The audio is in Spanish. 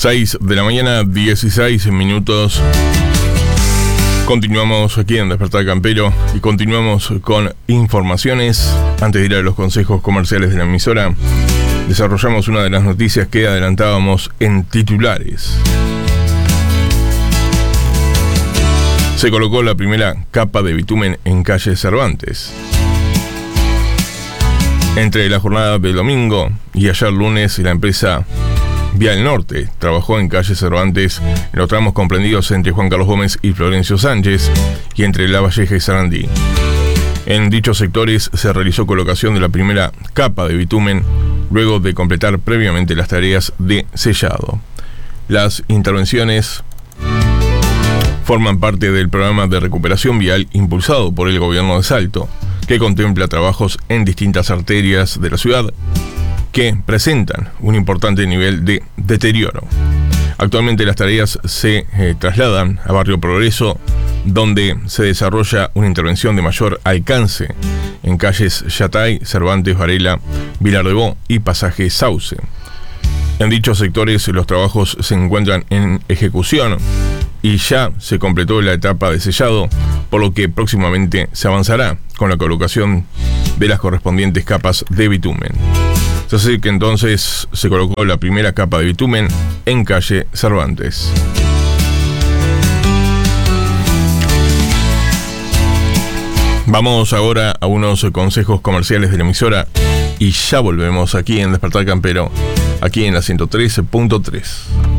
6 de la mañana, 16 minutos. Continuamos aquí en Despertar Campero y continuamos con informaciones. Antes de ir a los consejos comerciales de la emisora, desarrollamos una de las noticias que adelantábamos en titulares. Se colocó la primera capa de bitumen en calle Cervantes. Entre la jornada del domingo y ayer lunes, la empresa Vial Norte trabajó en calle Cervantes en los tramos comprendidos entre Juan Carlos Gómez y Florencio Sánchez y entre La Valleja y Sarandí. En dichos sectores se realizó colocación de la primera capa de bitumen luego de completar previamente las tareas de sellado. Las intervenciones forman parte del programa de recuperación vial impulsado por el gobierno de Salto, que contempla trabajos en distintas arterias de la ciudad que presentan un importante nivel de deterioro. Actualmente las tareas se trasladan a Barrio Progreso, donde se desarrolla una intervención de mayor alcance en calles Yatay, Cervantes, Varela, Vilar de Bo y Pasaje Sauce. En dichos sectores los trabajos se encuentran en ejecución y ya se completó la etapa de sellado, por lo que próximamente se avanzará con la colocación de las correspondientes capas de bitumen. Es así que entonces se colocó la primera capa de bitumen en calle Cervantes. Vamos ahora a unos consejos comerciales de la emisora y ya volvemos aquí en Despertar Campero, aquí en la 113.3.